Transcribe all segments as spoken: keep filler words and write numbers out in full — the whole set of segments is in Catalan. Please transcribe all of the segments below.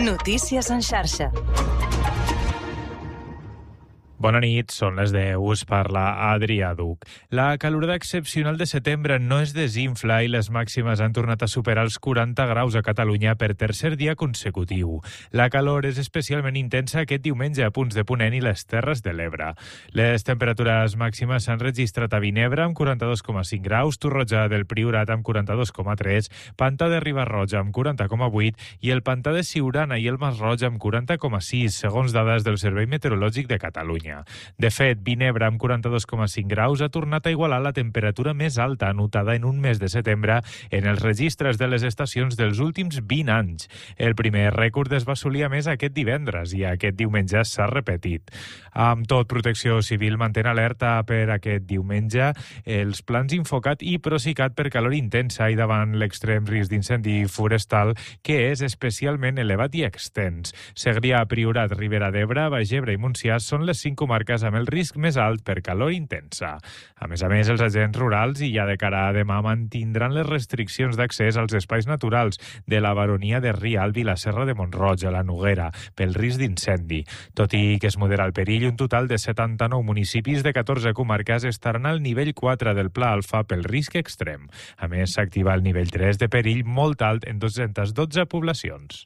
Notícies en xarxa. Bona nit, són les deu, us parla Adrià Duc. La calorada excepcional de setembre no es desinfla i les màximes han tornat a superar els quaranta graus a Catalunya per tercer dia consecutiu. La calor és especialment intensa aquest diumenge a punts de Ponent i les Terres de l'Ebre. Les temperatures màximes s'han registrat a Vinebre amb quaranta-dos coma cinc graus, Torroja del Priorat amb quaranta-dos coma tres, Pantà de Riba-roja amb quaranta coma vuit i el Pantà de Siurana i el Masroig amb quaranta coma sis, segons dades del Servei Meteorològic de Catalunya. De fet, Vinebre, amb quaranta-dos coma cinc graus, ha tornat a igualar la temperatura més alta anotada en un mes de setembre en els registres de les estacions dels últims vint anys. El primer rècord es va assolir a més aquest divendres i aquest diumenge s'ha repetit. Amb tot, Protecció Civil mantén alerta per aquest diumenge els plans Infocat i Procicat per calor intensa i davant l'extrem risc d'incendi forestal, que és especialment elevat i extens. Segrià, Priorat, Ribera d'Ebre, Baix Ebre i Montsià són les cinc comarques amb el risc més alt per calor intensa. A més a més, els agents rurals i ja de cara a demà mantindran les restriccions d'accés als espais naturals de la baronia de Rialb i la Serra de Mont-roig, a la Noguera, pel risc d'incendi. Tot i que es modera el perill, un total de setanta-nou municipis de catorze comarques estaran al nivell quatre del Pla Alfa pel risc extrem. A més, s'activa el nivell tres de perill molt alt en dos-centes dotze poblacions.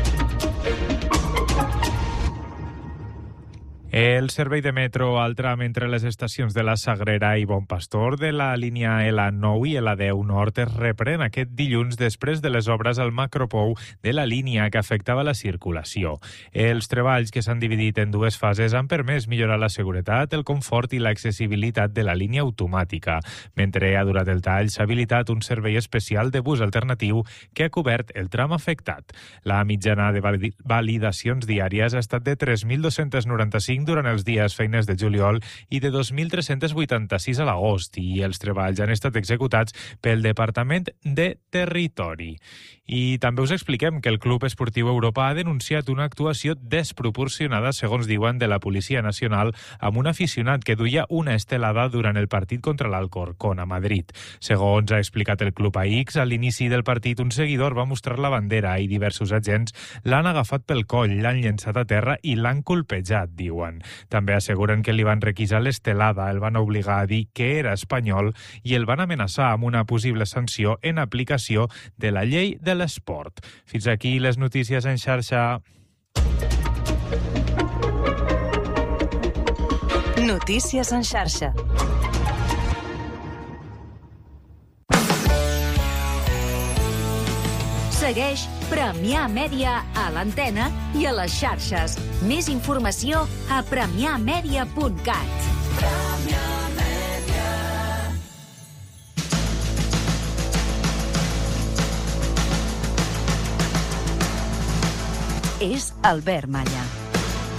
El servei de metro al tram entre les estacions de la Sagrera i Bon Pastor de la línia L nou i L deu Nord es reprèn aquest dilluns després de les obres al macropou de la línia que afectava la circulació. Els treballs, que s'han dividit en dues fases, han permès millorar la seguretat, el confort i l'accessibilitat de la línia automàtica. Mentre ha durat el tall, s'ha habilitat un servei especial de bus alternatiu que ha cobert el tram afectat. La mitjana de validacions diàries ha estat de tres mil dos-cents noranta-cinc durant els dies feines de juliol i de dos mil tres-cents vuitanta-sis a l'agost, i els treballs han estat executats pel Departament de Territori. I també us expliquem que el Club Esportiu Europa ha denunciat una actuació desproporcionada, segons diuen, de la Policia Nacional amb un aficionat que duia una estelada durant el partit contra l'Alcorcón a Madrid. Segons ha explicat el club a X, a l'inici del partit un seguidor va mostrar la bandera i diversos agents l'han agafat pel coll, l'han llençat a terra i l'han colpejat, diuen. També asseguren que li van requisar l'estelada, el van obligar a dir que era espanyol i el van amenaçar amb una possible sanció en aplicació de la llei de l'esport. Fins aquí les notícies en xarxa. Notícies en xarxa. Segueix Premià Mèdia a l'antena i a les xarxes. Més informació a premià mèdia punt cat. Premià Mèdia. És Albert Malla.